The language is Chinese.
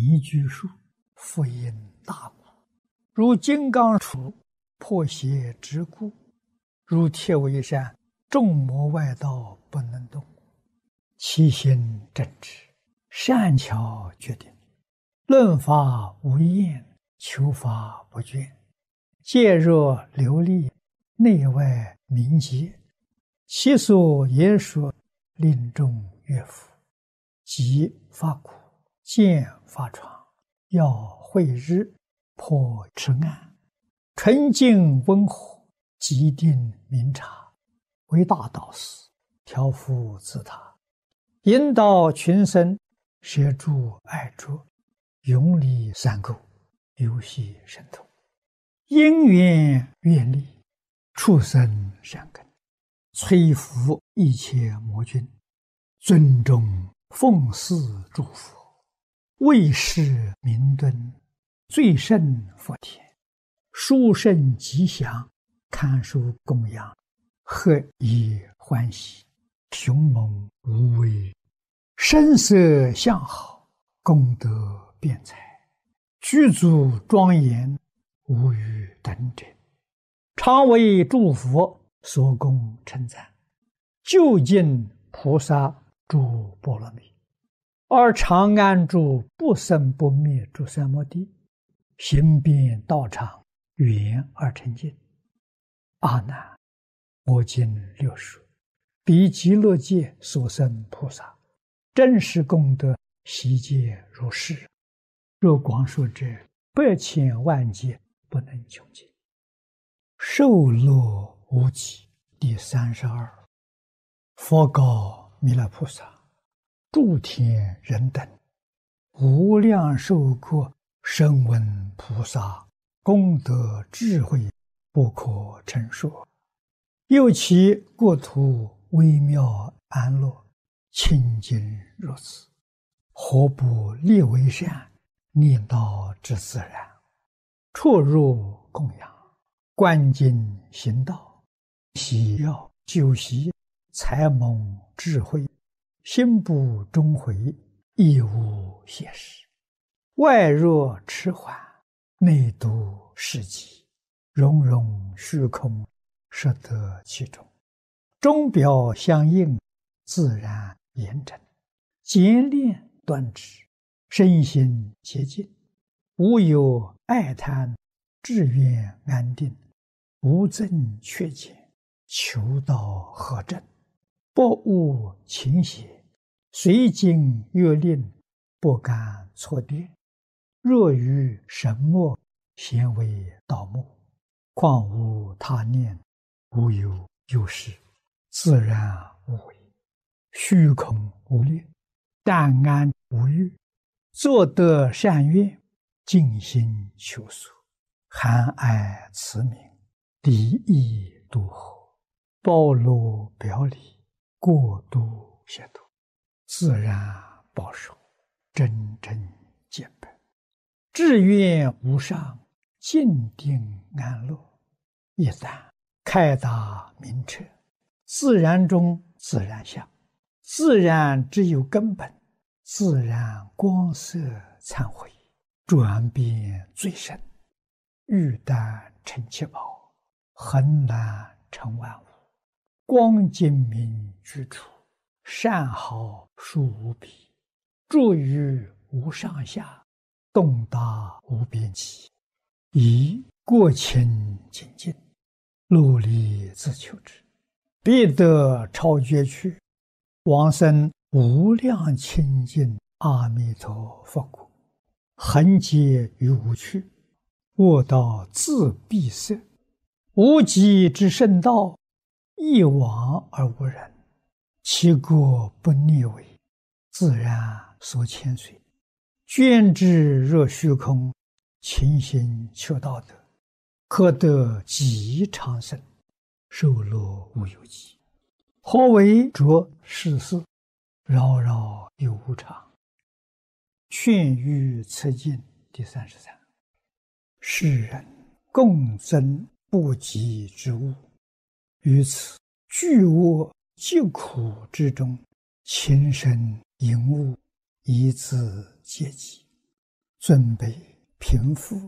一句数，复因大故。如金刚杵，破邪之故；如铁围山，众魔外道不能动。其心正直，善巧决定，论法无厌，求法不倦，戒若流利，内外明洁。其所言说，令众悦服。即发苦，见发疮，要慧日，破痴暗，纯净温和，极定明察，为大导师，调伏自他，引导群生，摄诸爱着，永离三垢，游戏神通，因缘愿力，畜生善根，摧伏一切魔君，尊重奉祀诸佛，为世明敦，最胜佛田，殊胜吉祥，堪受供养，何以欢喜，雄猛无畏，声色相好，功德辩才，具足庄严，无与等者，常为诸佛所供称赞，究竟菩萨诸波罗蜜，而常安住不生不灭诸三摩地，行遍道场，圆而成净。阿难，我今六说，彼极乐界所生菩萨，真实功德悉皆如是。若光说者，百千万劫不能穷尽。受乐无极。第32。佛告弥勒菩萨：诸天人等，无量寿国声闻菩萨功德智慧不可称说，又其国土微妙安乐，清净如此，何不立为善，念道之自然，出入供养，观经行道，喜要修习，才蒙智慧，心不终悔，亦无邪事。外若迟缓，内度世极，融融虚空，摄得其中，钟表相应，自然严整，简练端直，身心洁净，无有爱贪，志愿安定，无增缺减，求道合正，不误情邪，随经越令，不敢错颠。若于神墨，咸为道目，况无他念，无有有事，自然无为，虚空无念，淡安无欲，作得善愿，尽心求索，含爱慈悯，离意度合，包罗表里，过度协度，自然保守，真正见本，志愿无上，静定安乐。一旦开达明彻，自然中自然相，自然只有根本，自然光色忏悔，转变最深，欲但成七宝，恒难成万物，光精明居处，善好殊无比，住于无上下，动达无边际，以过清精进，努力自求之，必得超绝去，往生无量清净阿弥陀佛国，恒劫于无趣，卧道自闭塞，无极之圣道，一往而无人，其国不逆违，自然所牵随，捐之若虚空，勤心求道德，可得极长生，寿乐无有极。何为着世事，扰扰有无常。劝喻此经第33。世人共增不及之物，于此巨恶疾苦之中，情深淫恶，以自皆极。 尊卑贫富